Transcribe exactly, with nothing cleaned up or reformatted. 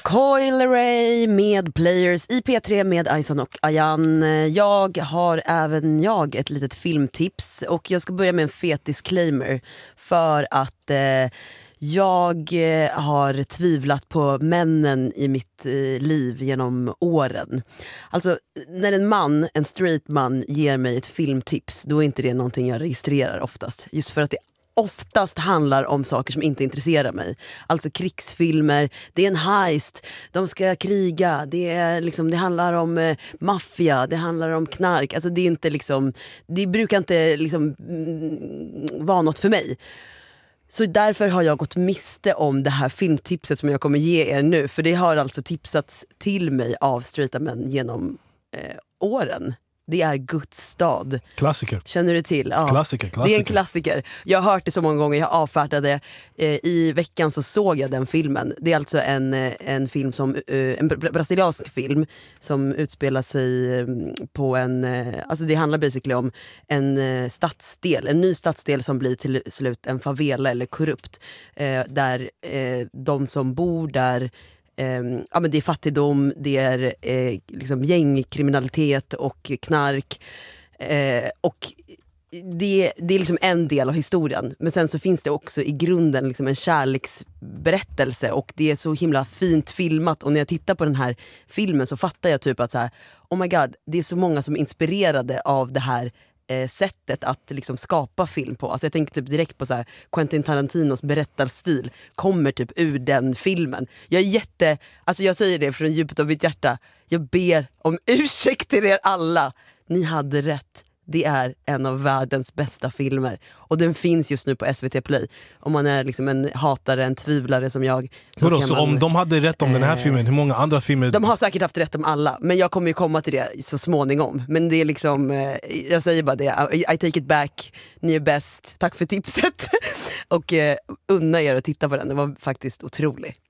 Coil Ray med Players i P tre med Ison och Ayan. Jag har även jag ett litet filmtips och jag ska börja med en fet disclaimer för att eh, jag har tvivlat på männen i mitt eh, liv genom åren. Alltså när en man, en straight man ger mig ett filmtips, då är inte det någonting jag registrerar oftast. Just för att det oftast handlar om saker som inte intresserar mig. Alltså krigsfilmer, det är en heist, de ska kriga, det, är liksom, det handlar om eh, maffia, det handlar om knark. Alltså det är inte liksom, det brukar inte liksom mm, vara något för mig. Så därför har jag gått miste om det här filmtipset som jag kommer ge er nu. För det har alltså tipsats till mig av straighta män genom eh, åren. Det är Guds stad. Klassiker. Känner du till? Ja. Klassiker, klassiker. Det är en klassiker. Jag har hört det så många gånger, jag avfärdade eh, i veckan så såg jag den filmen. Det är alltså en, en film som eh, en brasiliansk film som utspelar sig eh, på en eh, alltså det handlar basically om en eh, stadsdel, en ny stadsdel som blir till slut en favela eller korrupt eh, där eh, de som bor där Um, ja, men det är fattigdom, det är eh, liksom gängkriminalitet och knark eh, och det, det är liksom en del av historien, men sen så finns det också i grunden liksom en kärleksberättelse och det är så himla fint filmat och när jag tittar på den här filmen så fattar jag typ att så här, oh my god, det är så många som är inspirerade av det här Eh, sättet att liksom skapa film på. Alltså jag tänker typ direkt på så här, Quentin Tarantinos berättarstil kommer typ ur den filmen. Jag är jätte, alltså jag säger det från djupet av mitt hjärta. Jag ber om ursäkt till er alla. Ni hade rätt. Det är en av världens bästa filmer. Och den finns just nu på S V T Play. Om man är liksom en hatare, en tvivlare som jag. Så, Vadå, kan så man, om de hade rätt om eh, den här filmen, hur många andra filmer? De har säkert haft rätt om alla. Men jag kommer ju komma till det så småningom. Men det är liksom, eh, jag säger bara det. I, I take it back. Ni är bäst. Tack för tipset. Och eh, unna er att titta på den. Den var faktiskt otrolig.